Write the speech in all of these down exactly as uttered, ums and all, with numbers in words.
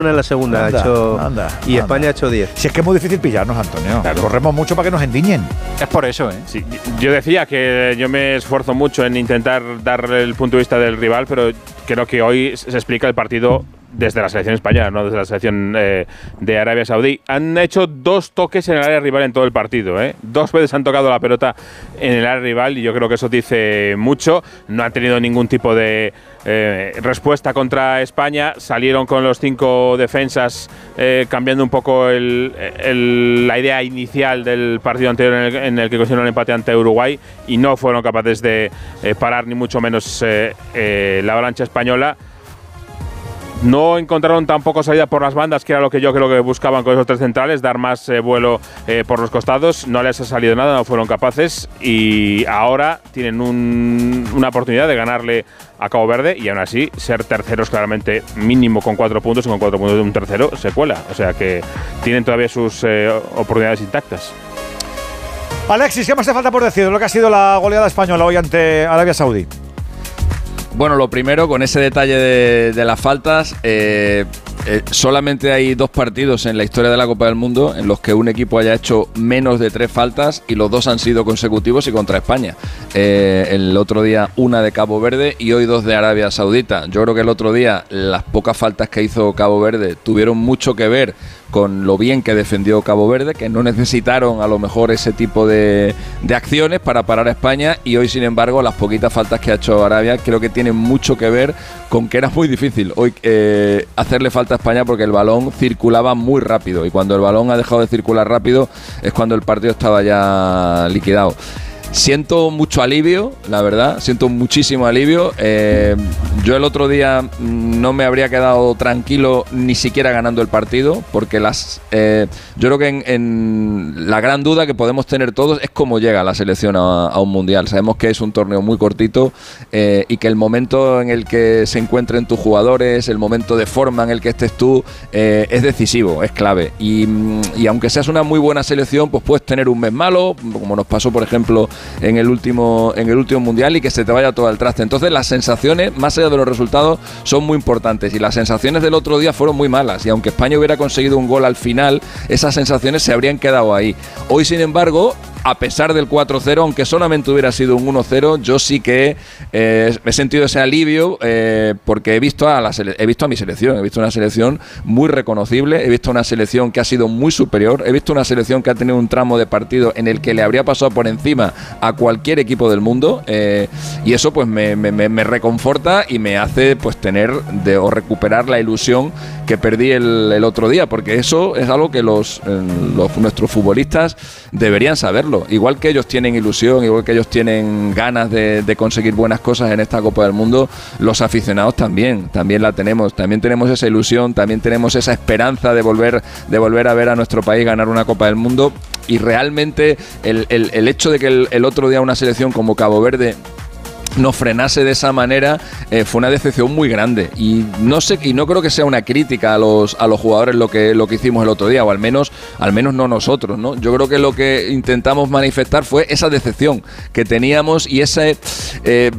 en la segunda anda, ha hecho anda, y anda. España ha hecho diez. Si es que es muy difícil pillarnos, Antonio. Claro. Corremos mucho para que nos endiñen. Es por eso, ¿eh? Sí, yo decía que yo me esfuerzo mucho en intentar dar el punto de vista del rival, pero creo que hoy se explica el partido desde la selección española, no desde la selección eh, de Arabia Saudí. Han hecho dos toques en el área rival en todo el partido, ¿eh? Dos veces han tocado la pelota en el área rival y yo creo que eso dice mucho. No han tenido ningún tipo de eh, respuesta contra España. Salieron con los cinco defensas eh, cambiando un poco el, el, la idea inicial del partido anterior en el, en el que consiguieron el empate ante Uruguay y no fueron capaces de eh, parar ni mucho menos eh, eh, la avalancha española. No encontraron tampoco salida por las bandas, que era lo que yo creo que buscaban con esos tres centrales, dar más eh, vuelo eh, por los costados. No les ha salido nada, no fueron capaces y ahora tienen un, una oportunidad de ganarle a Cabo Verde y aún así ser terceros claramente mínimo con cuatro puntos y con cuatro puntos de un tercero se cuela. O sea que tienen todavía sus eh, oportunidades intactas. Alexis, ¿qué más te falta por decir de lo que ha sido la goleada española hoy ante Arabia Saudí? Bueno, lo primero, con ese detalle de, de las faltas, eh, eh, solamente hay dos partidos en la historia de la Copa del Mundo en los que un equipo haya hecho menos de tres faltas y los dos han sido consecutivos y contra España. Eh, el otro día una de Cabo Verde y hoy dos de Arabia Saudita. Yo creo que el otro día las pocas faltas que hizo Cabo Verde tuvieron mucho que ver con lo bien que defendió Cabo Verde, que no necesitaron a lo mejor ese tipo de, de acciones para parar a España y hoy, sin embargo, las poquitas faltas que ha hecho Arabia creo que tienen mucho que ver con que era muy difícil hoy eh, hacerle falta a España porque el balón circulaba muy rápido y cuando el balón ha dejado de circular rápido es cuando el partido estaba ya liquidado. Siento mucho alivio, la verdad, siento muchísimo alivio. Eh, yo el otro día no me habría quedado tranquilo ni siquiera ganando el partido, porque las eh, yo creo que en, en la gran duda que podemos tener todos es cómo llega la selección a, a un mundial. Sabemos que es un torneo muy cortito eh, y que el momento en el que se encuentren tus jugadores, el momento de forma en el que estés tú, eh, es decisivo, es clave. Y, y aunque seas una muy buena selección, pues puedes tener un mes malo, como nos pasó, por ejemplo, en el último en el último mundial y que se te vaya todo al traste. Entonces las sensaciones, más allá de los resultados, son muy importantes y las sensaciones del otro día fueron muy malas y aunque España hubiera conseguido un gol al final, esas sensaciones se habrían quedado ahí. Hoy, sin embargo, a pesar del cuatro cero, aunque solamente hubiera sido un uno cero, yo sí que eh, he sentido ese alivio eh, porque he visto, a la sele- he visto a mi selección, he visto una selección muy reconocible, he visto una selección que ha sido muy superior, he visto una selección que ha tenido un tramo de partido en el que le habría pasado por encima a cualquier equipo del mundo eh, y eso pues me, me, me reconforta y me hace pues tener de, o recuperar la ilusión que perdí el, el otro día, porque eso es algo que los, los nuestros futbolistas deberían saberlo. Igual que ellos tienen ilusión, igual que ellos tienen ganas de, de conseguir buenas cosas en esta Copa del Mundo, los aficionados también, también la tenemos, también tenemos esa ilusión, también tenemos esa esperanza de volver, de volver a ver a nuestro país ganar una Copa del Mundo y realmente el, el, el hecho de que el, el otro día una selección como Cabo Verde nos frenase de esa manera eh, fue una decepción muy grande y no sé y no creo que sea una crítica a los a los jugadores lo que lo que hicimos el otro día o al menos al menos no nosotros, ¿no? Yo creo que lo que intentamos manifestar fue esa decepción que teníamos y ese eh,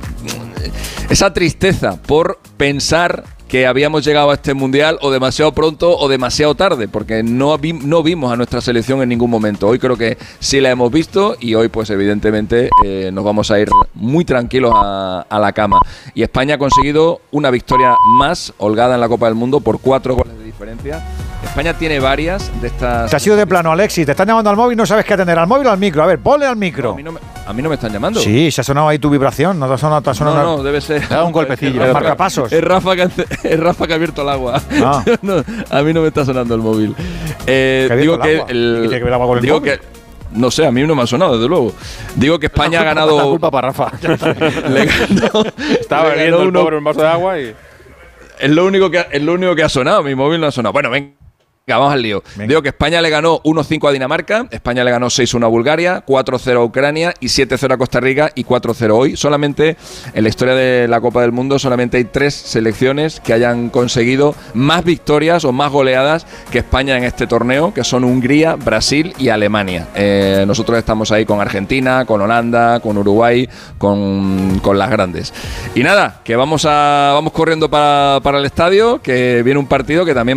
esa tristeza por pensar que habíamos llegado a este mundial o demasiado pronto o demasiado tarde, porque no, vi, no vimos a nuestra selección en ningún momento. Hoy creo que sí la hemos visto y hoy pues evidentemente eh, nos vamos a ir muy tranquilos a, a la cama. Y España ha conseguido una victoria más holgada en la Copa del Mundo por cuatro goles de diferencia. España tiene varias de estas... Te has ido de plano, Alexis. Te están llamando al móvil, no sabes qué atender. ¿Al móvil o al micro? A ver, ponle al micro. No, a, mí no me, a mí no me están llamando. Sí, se ha sonado ahí tu vibración. No te ha sonado, te ha sonado no, una... no, debe ser... Da un golpecillo. Es marcapasos. Es Rafa que, es Rafa que ha abierto el agua. Ah. No, a mí no me está sonando el móvil. Eh, digo que el, ¿Y tiene que ver agua con el digo móvil? que no sé, a mí no me ha sonado, desde luego. Digo que España ha ganado... La culpa para Rafa. le ganó, Estaba le bebiendo ganó el uno, pobre un vaso de agua y... es, lo único que, es lo único que ha sonado, mi móvil no ha sonado. Bueno, venga. Vamos al lío. Venga. Digo que España le ganó uno cinco a Dinamarca, España le ganó seis uno a Bulgaria, cuatro cero a Ucrania y siete cero a Costa Rica y cuatro cero hoy. Solamente en la historia de la Copa del Mundo solamente hay tres selecciones que hayan conseguido más victorias o más goleadas que España en este torneo, que son Hungría, Brasil y Alemania. Eh, nosotros estamos ahí con Argentina, con Holanda, con Uruguay, con, con las grandes. Y nada, que vamos a vamos corriendo para, para el estadio, que viene un partido que también